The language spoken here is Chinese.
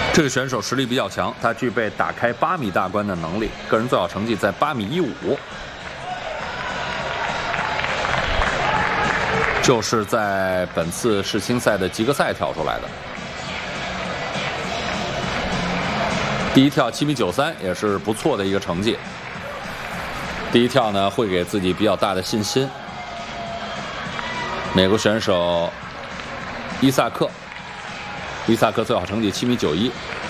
这个选手实力比较强，他具备打开8米大关的能力，个人最好成绩在8米15，就是在本次世青赛的及格赛跳出来的。第一跳7米93也是不错的一个成绩。第一跳呢会给自己比较大的信心。美国选手伊萨克最好成绩7米91。